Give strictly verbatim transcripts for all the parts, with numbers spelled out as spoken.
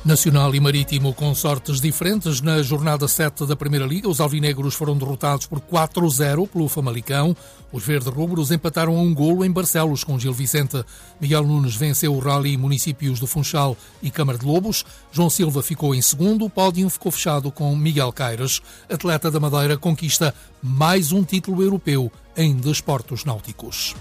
Nacional e Marítimo com sortes diferentes. Na jornada sete da Primeira Liga, os alvinegros foram derrotados por quatro a zero pelo Famalicão. Os verde-rubros empataram a um golo em Barcelos com Gil Vicente. Miguel Nunes venceu o Rally Municípios do Funchal e Câmara de Lobos. João Silva ficou em segundo. O pódio ficou fechado com Miguel Caires. Atleta da Madeira conquista mais um título europeu em desportos náuticos.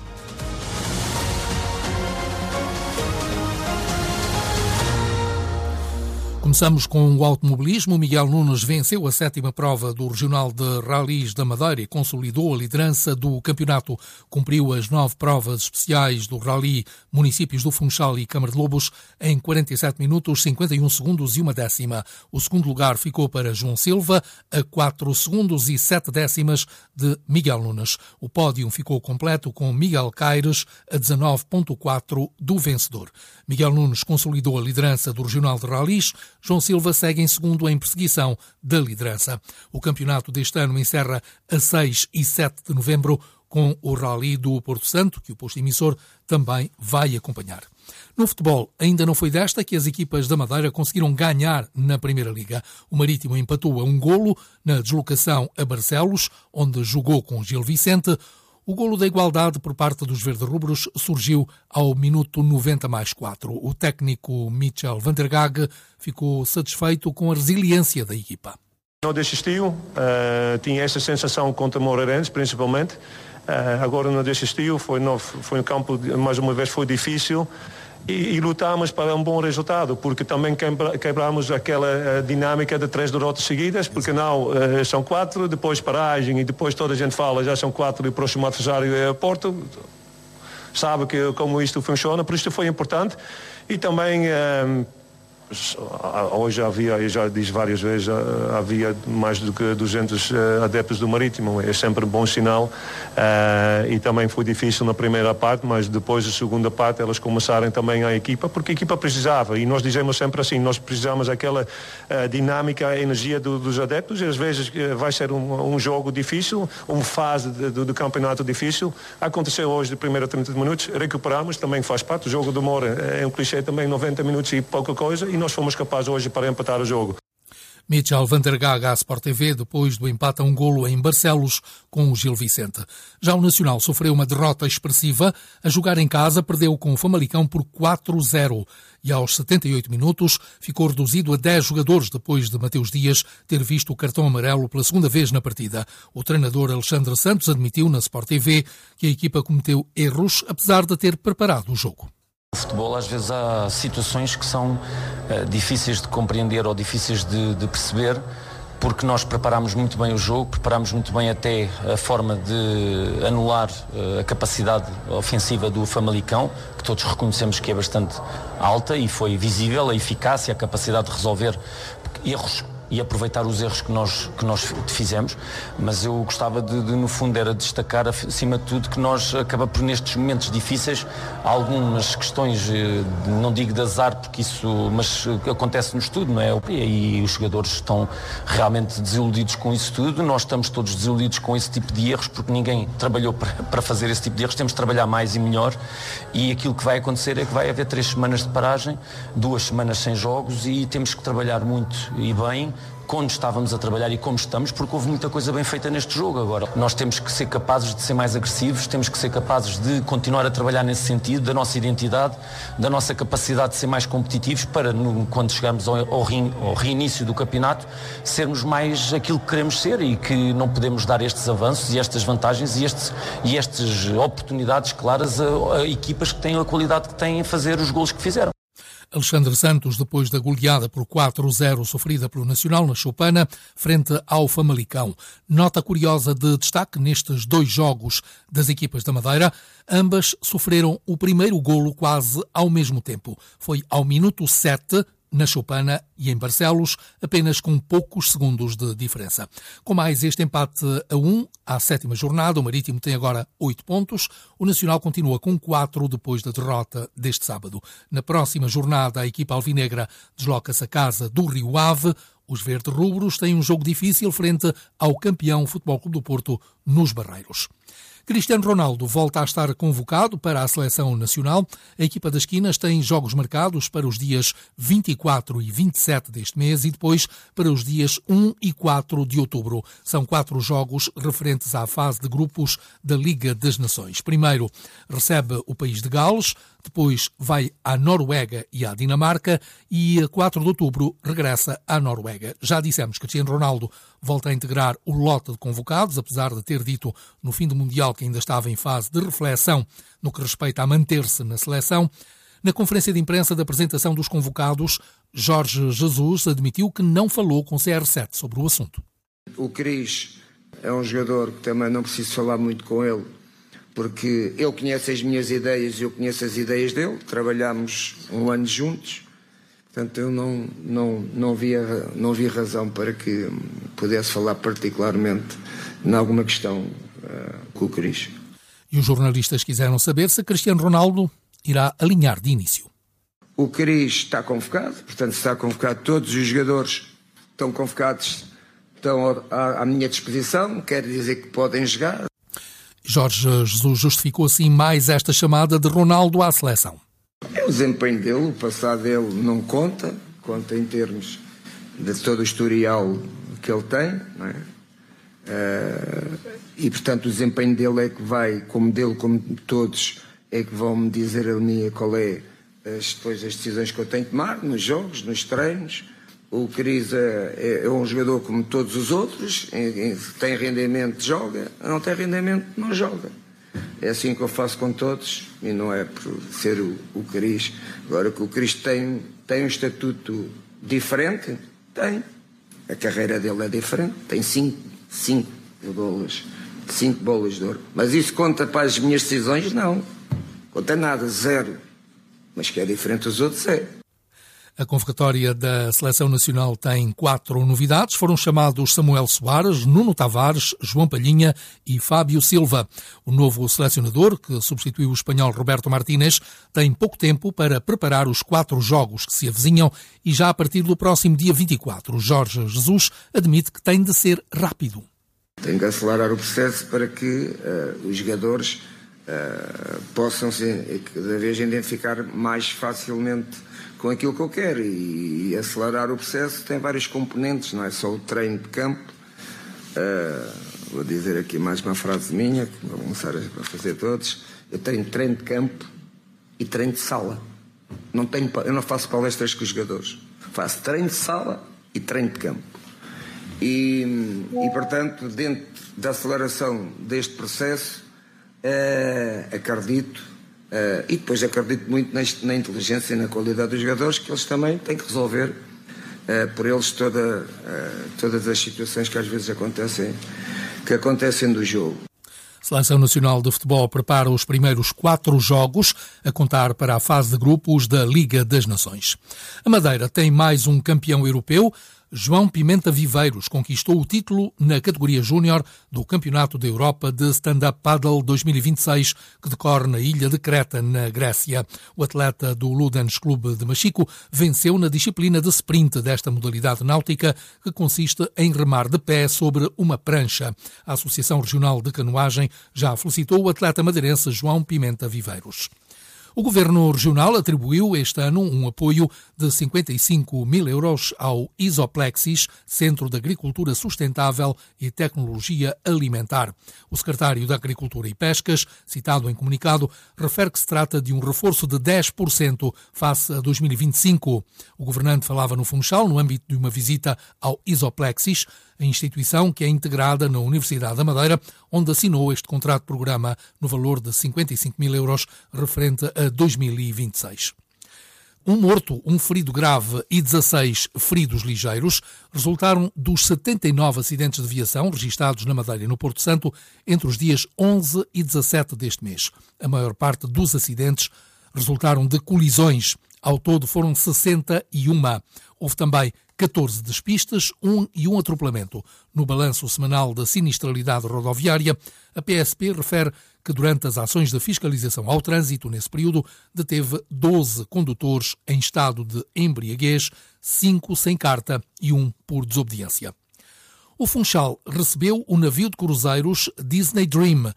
Começamos com o automobilismo. Miguel Nunes venceu a sétima prova do Regional de Rallys da Madeira e consolidou a liderança do campeonato. Cumpriu as nove provas especiais do Rally Municípios do Funchal e Câmara de Lobos em quarenta e sete minutos, cinquenta e um segundos e uma décima. O segundo lugar ficou para João Silva, a quatro segundos e sete décimas de Miguel Nunes. O pódio ficou completo com Miguel Caires, a dezanove vírgula quatro do vencedor. Miguel Nunes consolidou a liderança do Regional de Rallys. João Silva segue em segundo em perseguição da liderança. O campeonato deste ano encerra a seis e sete de novembro com o Rally do Porto Santo, que o posto emissor também vai acompanhar. No futebol, ainda não foi desta que as equipas da Madeira conseguiram ganhar na Primeira Liga. O Marítimo empatou a um golo na deslocação a Barcelos, onde jogou com Gil Vicente. O golo da igualdade por parte dos verde-rubros surgiu ao minuto noventa mais quatro. O técnico Michel Van der Gagh ficou satisfeito com a resiliência da equipa. Não desistiu, uh, tinha essa sensação contra Moreirense, principalmente. Uh, agora não desistiu, foi no, foi no campo, mais uma vez foi difícil. E, e lutámos para um bom resultado, porque também quebra, quebramos aquela uh, dinâmica de três derrotas seguidas, porque não, uh, são quatro, depois paragem e depois toda a gente fala, já são quatro e o próximo adversário é Porto. Sabe que, como isto funciona, por isso foi importante. E também, uh, hoje havia, eu já disse várias vezes, havia mais do que duzentos adeptos do Marítimo, é sempre um bom sinal. Uh, e também foi difícil na primeira parte, mas depois da segunda parte elas começaram também a equipa, porque a equipa precisava, e nós dizemos sempre assim, nós precisamos daquela uh, dinâmica, a energia do, dos adeptos, e às vezes uh, vai ser um, um jogo difícil, uma fase de, de, de campeonato difícil. Aconteceu hoje de primeira trinta minutos, recuperamos, também faz parte, o jogo demora, é um clichê também, noventa minutos e pouca coisa, e nós fomos capazes hoje para empatar o jogo. Michel Van der Gagh à Sport T V, depois do empate a um golo em Barcelos com o Gil Vicente. Já o Nacional sofreu uma derrota expressiva. A jogar em casa, perdeu com o Famalicão por quatro a zero e aos setenta e oito minutos ficou reduzido a dez jogadores depois de Mateus Dias ter visto o cartão amarelo pela segunda vez na partida. O treinador Alexandre Santos admitiu na Sport T V que a equipa cometeu erros, apesar de ter preparado o jogo. No futebol, às vezes, há situações que são uh, difíceis de compreender ou difíceis de, de perceber, porque nós preparámos muito bem o jogo, preparámos muito bem até a forma de anular uh, a capacidade ofensiva do Famalicão, que todos reconhecemos que é bastante alta e foi visível a eficácia, a capacidade de resolver erros e aproveitar os erros que nós, que nós fizemos, mas eu gostava de, de, no fundo, era destacar, acima de tudo, que nós acaba por, nestes momentos difíceis, algumas questões, não digo de azar, porque isso, mas acontece-nos tudo, não é? E os jogadores estão realmente desiludidos com isso tudo, nós estamos todos desiludidos com esse tipo de erros, porque ninguém trabalhou para, para fazer esse tipo de erros, temos de trabalhar mais e melhor, e aquilo que vai acontecer é que vai haver três semanas de paragem, duas semanas sem jogos, e temos que trabalhar muito e bem, quando estávamos a trabalhar e como estamos, porque houve muita coisa bem feita neste jogo. Agora, nós temos que ser capazes de ser mais agressivos, temos que ser capazes de continuar a trabalhar nesse sentido, da nossa identidade, da nossa capacidade de ser mais competitivos para, no, quando chegarmos ao, ao, rein, ao reinício do campeonato, sermos mais aquilo que queremos ser e que não podemos dar estes avanços e estas vantagens e, estes, e estas oportunidades claras a, a equipas que têm a qualidade que têm em fazer os golos que fizeram. Alexandre Santos, depois da goleada por quatro a zero sofrida pelo Nacional na Choupana, frente ao Famalicão. Nota curiosa de destaque nestes dois jogos das equipas da Madeira, ambas sofreram o primeiro golo quase ao mesmo tempo. Foi ao minuto sete, na Choupana e em Barcelos, apenas com poucos segundos de diferença. Com mais este empate a um, à sétima jornada, o Marítimo tem agora oito pontos, o Nacional continua com quatro depois da derrota deste sábado. Na próxima jornada, a equipa alvinegra desloca-se à casa do Rio Ave. Os verde-rubros têm um jogo difícil frente ao campeão Futebol Clube do Porto nos Barreiros. Cristiano Ronaldo volta a estar convocado para a seleção nacional. A equipa das Quinas tem jogos marcados para os dias vinte e quatro e vinte e sete deste mês e depois para os dias um e quatro de outubro. São quatro jogos referentes à fase de grupos da Liga das Nações. Primeiro recebe o país de Gales, depois vai à Noruega e à Dinamarca e a quatro de outubro regressa à Noruega. Já dissemos que Cristiano Ronaldo volta a integrar o lote de convocados, apesar de ter dito no fim do Mundial que ainda estava em fase de reflexão no que respeita a manter-se na seleção. Na conferência de imprensa da apresentação dos convocados, Jorge Jesus admitiu que não falou com C R sete sobre o assunto. O Cris é um jogador que também não preciso falar muito com ele, porque ele conhece as minhas ideias e eu conheço as ideias dele. Trabalhámos um ano juntos, portanto eu não, não, não, via, não via razão para que pudesse falar particularmente em alguma questão uh, com o Cris. E os jornalistas quiseram saber se Cristiano Ronaldo irá alinhar de início. O Cris está convocado, portanto está convocado, todos os jogadores estão convocados, estão à, à minha disposição, quer dizer que podem jogar. Jorge Jesus justificou assim mais esta chamada de Ronaldo à seleção. É o desempenho dele, o passado dele não conta, conta em termos de todo o historial que ele tem, não é? Uh, e portanto o desempenho dele é que vai, como dele, como de todos, é que vão me dizer a mim qual é as, depois as decisões que eu tenho que tomar, nos jogos, nos treinos. O Cris é, é um jogador como todos os outros, em, em, tem rendimento, joga, não tem rendimento, não joga. É assim que eu faço com todos e não é por ser o, o Cris. Agora que o Cris tem, tem um estatuto diferente, tem. A carreira dele é diferente, tem cinco, cinco bolas, cinco bolas de ouro. Mas isso conta para as minhas decisões? Não. Conta nada, zero. Mas que é diferente dos outros, é. A convocatória da Seleção Nacional tem quatro novidades. Foram chamados Samuel Soares, Nuno Tavares, João Palhinha e Fábio Silva. O novo selecionador, que substituiu o espanhol Roberto Martínez, tem pouco tempo para preparar os quatro jogos que se avizinham e já a partir do próximo dia vinte e quatro, Jorge Jesus admite que tem de ser rápido. Tem que acelerar o processo para que uh, os jogadores uh, possam se, cada vez identificar mais facilmente com aquilo que eu quero e, e acelerar o processo tem vários componentes, não é só o treino de campo. Uh, vou dizer aqui mais uma frase minha, que vou começar a fazer todos. Eu tenho treino de campo e treino de sala. Não tenho, eu não faço palestras com os jogadores. Faço treino de sala e treino de campo. E, e portanto, dentro da aceleração deste processo, uh, acredito Uh, e depois acredito muito neste, na inteligência e na qualidade dos jogadores, que eles também têm que resolver uh, por eles toda, uh, todas as situações que às vezes acontecem, que acontecem do jogo. A Seleção Nacional de Futebol prepara os primeiros quatro jogos a contar para a fase de grupos da Liga das Nações. A Madeira tem mais um campeão europeu. João Pimenta Viveiros conquistou o título na categoria júnior do Campeonato da Europa de Stand-Up Paddle dois mil e vinte e seis, que decorre na ilha de Creta, na Grécia. O atleta do Ludens Clube de Machico venceu na disciplina de sprint desta modalidade náutica, que consiste em remar de pé sobre uma prancha. A Associação Regional de Canoagem já felicitou o atleta madeirense João Pimenta Viveiros. O Governo Regional atribuiu este ano um apoio de cinquenta e cinco mil euros ao Isoplexis, Centro de Agricultura Sustentável e Tecnologia Alimentar. O secretário da Agricultura e Pescas, citado em comunicado, refere que se trata de um reforço de dez por cento face a dois mil e vinte e cinco. O governante falava no Funchal, no âmbito de uma visita ao Isoplexis, a instituição que é integrada na Universidade da Madeira, onde assinou este contrato de programa no valor de cinquenta e cinco mil euros referente a dois mil e vinte e seis. Um morto, um ferido grave e dezasseis feridos ligeiros resultaram dos setenta e nove acidentes de viação registados na Madeira e no Porto Santo entre os dias onze e dezassete deste mês. A maior parte dos acidentes resultaram de colisões. Ao todo foram sessenta e uma. Houve também catorze despistas, um e um atropelamento. No balanço semanal da sinistralidade rodoviária, a P S P refere que durante as ações de fiscalização ao trânsito nesse período deteve doze condutores em estado de embriaguez, cinco sem carta e um por desobediência. O Funchal recebeu o navio de cruzeiros Disney Dream,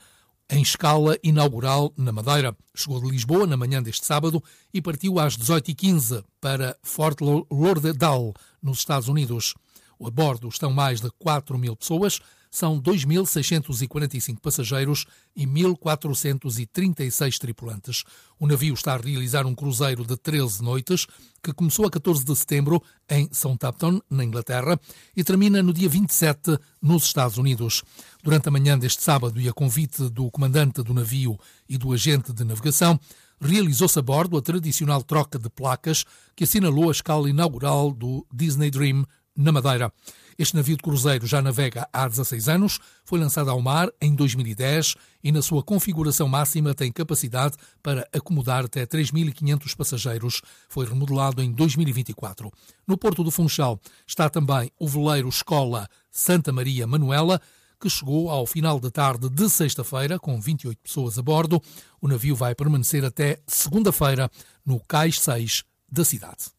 em escala inaugural na Madeira. Chegou de Lisboa na manhã deste sábado e partiu às dezoito e quinze para Fort Lauderdale, nos Estados Unidos. A bordo estão mais de quatro mil pessoas, são dois mil seiscentos e quarenta e cinco passageiros e mil quatrocentos e trinta e seis tripulantes. O navio está a realizar um cruzeiro de treze noites, que começou a catorze de setembro em Southampton, na Inglaterra, e termina no dia vinte e sete nos Estados Unidos. Durante a manhã deste sábado, e a convite do comandante do navio e do agente de navegação, realizou-se a bordo a tradicional troca de placas que assinalou a escala inaugural do Disney Dream na Madeira. Este navio de cruzeiro já navega há dezasseis anos, foi lançado ao mar em dois mil e dez e na sua configuração máxima tem capacidade para acomodar até três mil e quinhentos passageiros. Foi remodelado em dois mil e vinte e quatro. No Porto do Funchal está também o veleiro Escola Santa Maria Manuela, que chegou ao final da tarde de sexta-feira, com vinte e oito pessoas a bordo. O navio vai permanecer até segunda-feira no Cais seis da cidade.